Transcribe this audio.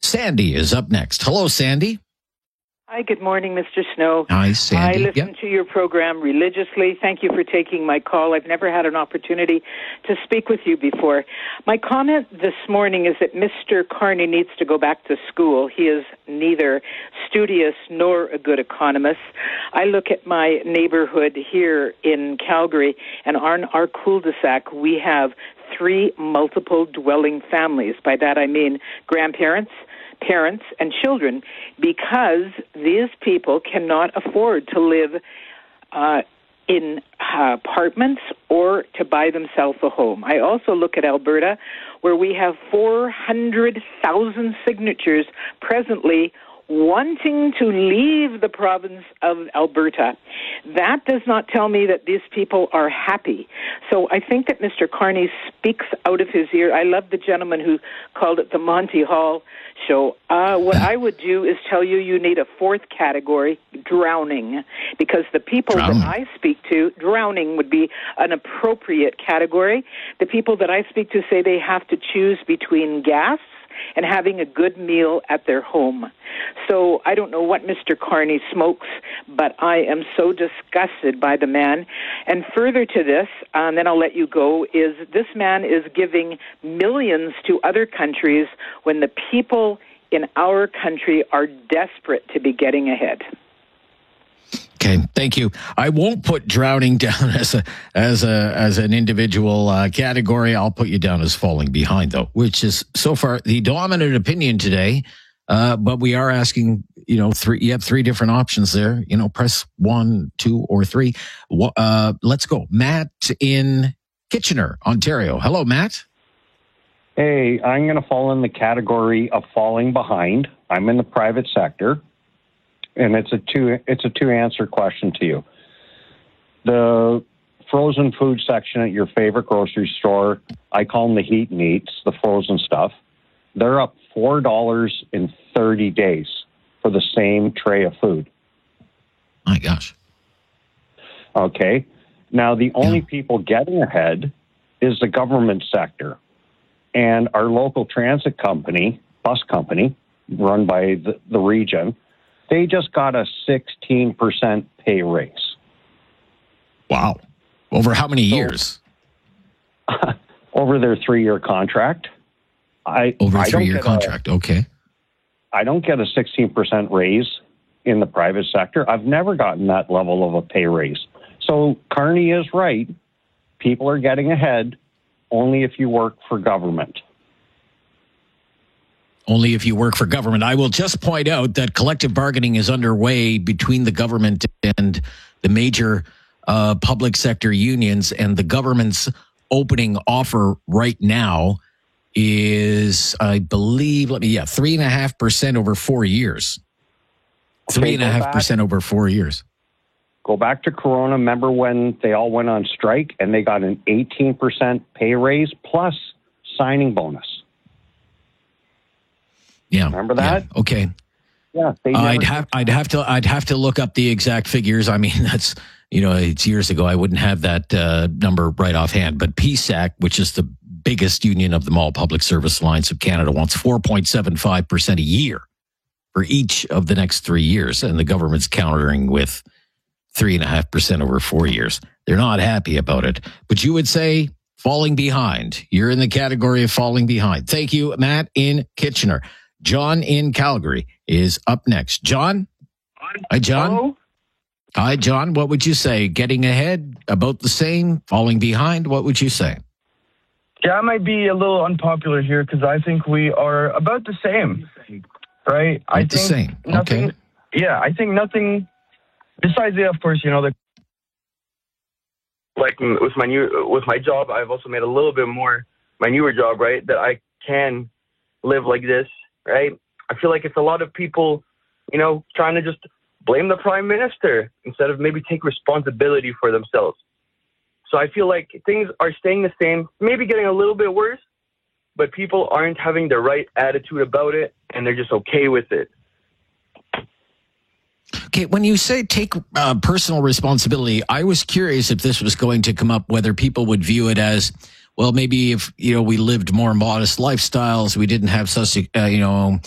Sandy is up next. Hello, Sandy. Hi, good morning, Mr. Snow. Hi, Sandy. I listen to your program religiously. Thank you for taking my call. I've never had an opportunity to speak with you before. My comment this morning is that Mr. Carney needs to go back to school. He is neither studious nor a good economist. I look at my neighborhood here in Calgary, and on our cul-de-sac, we have 3 multiple dwelling families. By that I mean grandparents, parents, and children, because these people cannot afford to live in apartments or to buy themselves a home. I also look at Alberta, where we have 400,000 signatures presently wanting to leave the province of Alberta. That does not tell me that these people are happy. So I think that Mr. Carney speaks out of his ear. I love the gentleman who called it the Monty Hall show. What I would do is tell you need a 4th category, drowning, because the people that I speak to, drowning would be an appropriate category. The people that I speak to say they have to choose between gas and having a good meal at their home. So I don't know what Mr. Carney smokes, but I am so disgusted by the man. And further to this, and then I'll let you go, is this man is giving millions to other countries when the people in our country are desperate to be getting ahead. Okay, thank you. I won't put drowning down as an individual category. I'll put you down as falling behind, though, which is so far the dominant opinion today. But we are asking, you have 3 different options there. Press 1, 2, or 3. Let's go. Matt in Kitchener, Ontario. Hello, Matt. Hey, I'm going to fall in the category of falling behind. I'm in the private sector. And it's a two answer question to you. The frozen food section at your favorite grocery store, I call them the heat and eats, the frozen stuff. They're up $4 in 30 days for the same tray of food. My gosh. Okay. Now, the only people getting ahead is the government sector. And our local transit company, bus company, run by the region, they just got a 16% pay raise. Wow. Over how many years? Over their 3-year contract. Over a 3-year contract, okay. I don't get a 16% raise in the private sector. I've never gotten that level of a pay raise. So Carney is right. People are getting ahead only if you work for government. Only if you work for government. I will just point out that collective bargaining is underway between the government and the major public sector unions, and the government's opening offer right now is, I believe, 3.5% over 4 years. 3.5% over 4 years. Go back to Corona. Remember when they all went on strike and they got an 18% pay raise plus signing bonus? Yeah. Remember that? Yeah. Okay. Yeah. I'd have to look up the exact figures. I mean, that's, it's years ago. I wouldn't have that number right offhand. But PSAC, which is the biggest union of them all, Public Service Alliance of Canada, wants 4.75% a year for each of the next 3 years. And the government's countering with 3.5% over 4 years. They're not happy about it. But you would say falling behind. You're in the category of falling behind. Thank you, Matt in Kitchener. John in Calgary is up next. John? Hi, John. Hello? Hi, John. What would you say? Getting ahead? About the same? Falling behind? What would you say? Yeah, I might be a little unpopular here because I think we are about the same, right? About the same. Okay. Yeah, I think nothing besides of course, like with my job, I've also made a little bit more my newer job, right? That I can live like this. Right? I feel like it's a lot of people, trying to just blame the prime minister instead of maybe take responsibility for themselves. So I feel like things are staying the same, maybe getting a little bit worse, but people aren't having the right attitude about it, and they're just okay with it. Okay, when you say take personal responsibility, I was curious if this was going to come up, whether people would view it as, well, maybe if, we lived more modest lifestyles, we didn't have such,